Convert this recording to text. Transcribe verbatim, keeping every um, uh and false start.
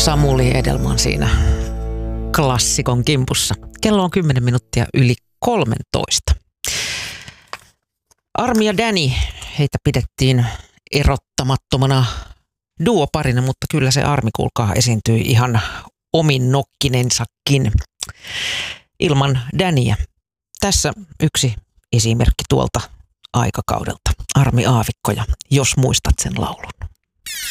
Samuli Edelman siinä klassikon kimpussa. Kello on kymmenen minuuttia yli kolmentoista. Armi ja Danny, heitä pidettiin erottamattomana duoparina, mutta kyllä se Armi, kuulkaa, esiintyi ihan omin nokkinensakin ilman Dannyä. Tässä yksi esimerkki tuolta aikakaudelta. Armi Aavikko, ja jos muistat sen laulun.